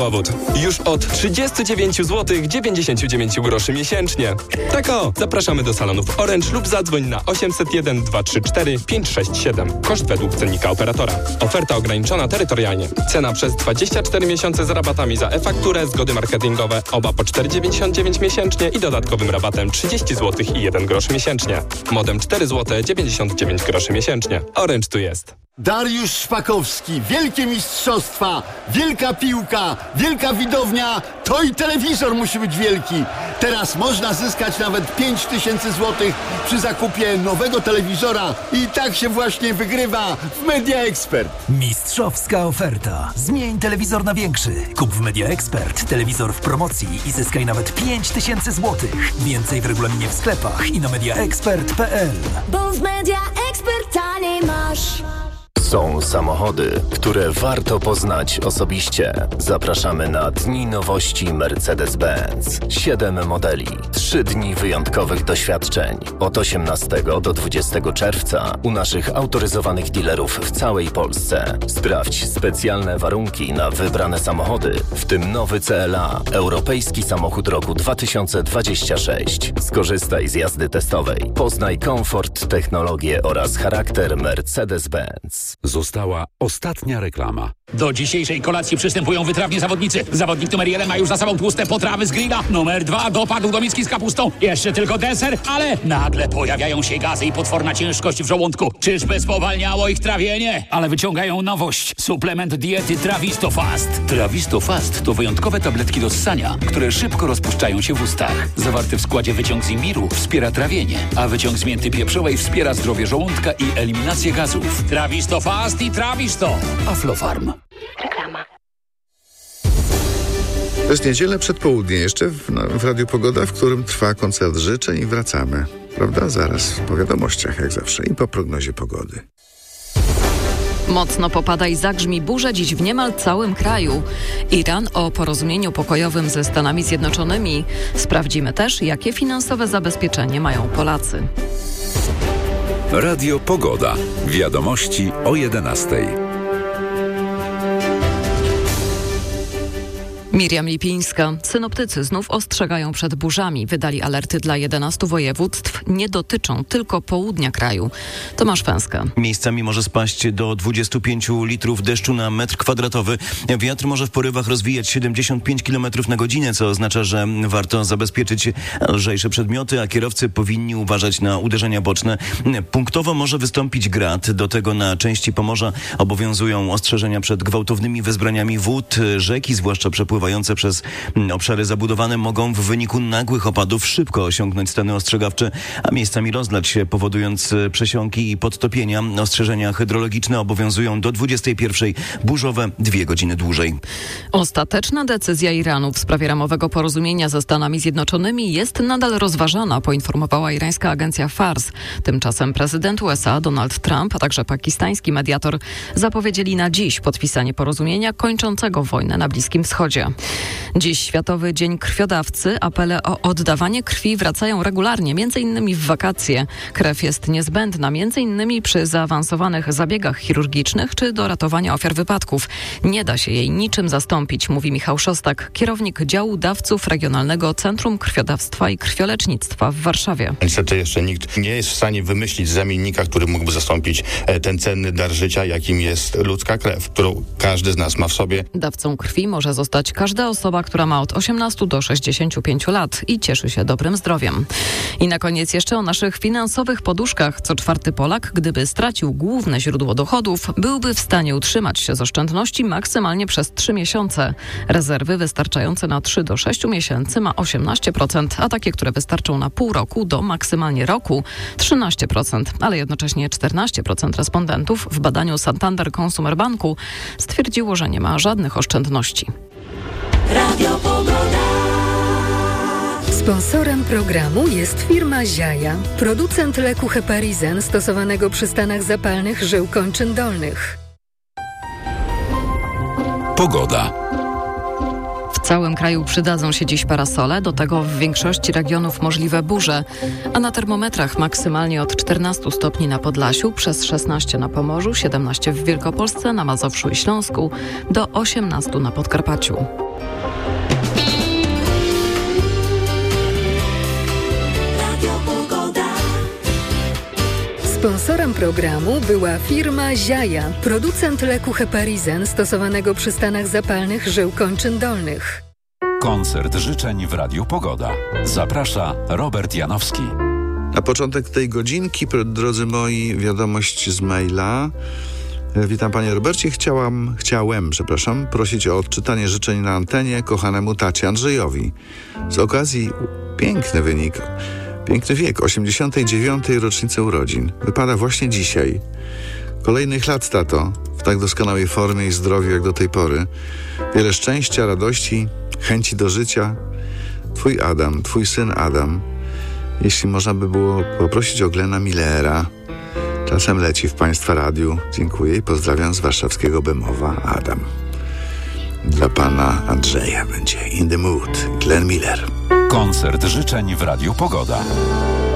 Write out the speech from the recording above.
Powód. Już od 39 zł 99 groszy miesięcznie. Tak o, zapraszamy do salonów Orange lub zadzwoń na 801 234 567. Koszt według cennika operatora. Oferta ograniczona terytorialnie. Cena przez 24 miesiące z rabatami za e-fakturę, zgody marketingowe, oba po 4,99 miesięcznie i dodatkowym rabatem 30 zł i 1 grosz miesięcznie. Modem 4 zł 99 groszy miesięcznie. Orange tu jest. Dariusz Szpakowski, wielkie mistrzostwa, wielka piłka, wielka widownia, to i telewizor musi być wielki. Teraz można zyskać nawet 5000 zł przy zakupie nowego telewizora i tak się właśnie wygrywa w Media Expert. Mistrzowska oferta. Zmień telewizor na większy. Kup w Media Expert telewizor w promocji i zyskaj nawet 5000 zł. Więcej w regulaminie w sklepach i na mediaexpert.pl. Bo w Media Expert taniej masz. Są samochody, które warto poznać osobiście. Zapraszamy na Dni Nowości Mercedes-Benz. 7 modeli, 3 dni wyjątkowych doświadczeń. Od 18 do 20 czerwca u naszych autoryzowanych dealerów w całej Polsce. Sprawdź specjalne warunki na wybrane samochody, w tym nowy CLA, europejski samochód roku 2026. Skorzystaj z jazdy testowej. Poznaj komfort, technologię oraz charakter Mercedes-Benz. Została ostatnia reklama. Do dzisiejszej kolacji przystępują wytrawni zawodnicy. Zawodnik numer 1 ma już za sobą tłuste potrawy z grilla. Numer 2 dopadł do miski z kapustą. Jeszcze tylko deser, ale nagle pojawiają się gazy i potworna ciężkość w żołądku. Czyżby spowalniało ich trawienie? Ale wyciągają nowość. Suplement diety Trawisto Fast. Trawisto Fast to wyjątkowe tabletki do ssania, które szybko rozpuszczają się w ustach. Zawarty w składzie wyciąg z imbiru wspiera trawienie, a wyciąg z mięty pieprzowej wspiera zdrowie żołądka i eliminację gazów. Trawisto Fast i Trawisto. Aflofarm. Reklama. To jest niedzielę przed południe jeszcze w Radiu Pogoda, w którym trwa koncert życzeń i wracamy. Prawda? Zaraz po wiadomościach jak zawsze i po prognozie pogody. Mocno popada i zagrzmi burza dziś w niemal całym kraju. Iran o porozumieniu pokojowym ze Stanami Zjednoczonymi. Sprawdzimy też, jakie finansowe zabezpieczenie mają Polacy. Radio Pogoda. Wiadomości o 11:00. Miriam Lipińska. Synoptycy znów ostrzegają przed burzami. Wydali alerty dla 11 województw. Nie dotyczą tylko południa kraju. Tomasz Fęska. Miejscami może spaść do 25 litrów deszczu na metr kwadratowy. Wiatr może w porywach rozwijać 75 km na godzinę, co oznacza, że warto zabezpieczyć lżejsze przedmioty, a kierowcy powinni uważać na uderzenia boczne. Punktowo może wystąpić grad. Do tego na części Pomorza obowiązują ostrzeżenia przed gwałtownymi wezbraniami wód. Rzeki, zwłaszcza przepływające przez obszary zabudowane, mogą w wyniku nagłych opadów szybko osiągnąć stany ostrzegawcze, a miejscami rozlać się, powodując przesiąki i podtopienia. Ostrzeżenia hydrologiczne obowiązują do 21:00, burzowe 2 godziny dłużej. Ostateczna decyzja Iranu w sprawie ramowego porozumienia ze Stanami Zjednoczonymi jest nadal rozważana, poinformowała irańska agencja Fars. Tymczasem prezydent USA Donald Trump, a także pakistański mediator zapowiedzieli na dziś podpisanie porozumienia kończącego wojnę na Bliskim Wschodzie. Dziś Światowy Dzień Krwiodawcy. Apele o oddawanie krwi wracają regularnie, m.in. w wakacje. Krew jest niezbędna, m.in. przy zaawansowanych zabiegach chirurgicznych czy do ratowania ofiar wypadków. Nie da się jej niczym zastąpić, mówi Michał Szostak, kierownik działu dawców Regionalnego Centrum Krwiodawstwa i Krwiolecznictwa w Warszawie. Niestety jeszcze nikt nie jest w stanie wymyślić zamiennika, który mógłby zastąpić ten cenny dar życia, jakim jest ludzka krew, którą każdy z nas ma w sobie. Dawcą krwi może zostać każda osoba, która ma od 18 do 65 lat i cieszy się dobrym zdrowiem. I na koniec jeszcze o naszych finansowych poduszkach. Co 4. Polak, gdyby stracił główne źródło dochodów, byłby w stanie utrzymać się z oszczędności maksymalnie przez 3 miesiące. Rezerwy wystarczające na 3 do 6 miesięcy ma 18%, a takie, które wystarczą na pół roku do maksymalnie roku 13%, ale jednocześnie 14% respondentów w badaniu Santander Consumer Banku stwierdziło, że nie ma żadnych oszczędności. Radio Pogoda. Sponsorem programu jest firma Ziaja, producent leku Heparizen stosowanego przy stanach zapalnych żył kończyn dolnych. Pogoda. W całym kraju przydadzą się dziś parasole, do tego w większości regionów możliwe burze, a na termometrach maksymalnie od 14 stopni na Podlasiu, przez 16 na Pomorzu, 17 w Wielkopolsce, na Mazowszu i Śląsku, do 18 na Podkarpaciu. Sponsorem programu była firma Ziaja, producent leku Heparizen stosowanego przy stanach zapalnych żył kończyn dolnych. Koncert życzeń w Radiu Pogoda. Zaprasza Robert Janowski. Na początek tej godzinki, drodzy moi, wiadomość z maila. Witam panie Robercie. Chciałem prosić o odczytanie życzeń na antenie kochanemu tacie Andrzejowi. Z okazji piękny wynik, piękny wiek, 89. rocznicy urodzin. Wypada właśnie dzisiaj. Kolejnych lat, tato, w tak doskonałej formie i zdrowiu jak do tej pory. Wiele szczęścia, radości, chęci do życia. Twój syn Adam. Jeśli można by było poprosić o Glena Millera. Czasem leci w państwa radiu. Dziękuję i pozdrawiam z warszawskiego Bemowa, Adam. Dla pana Andrzeja będzie In the Mood, Glenn Miller. Koncert życzeń w Radiu Pogoda.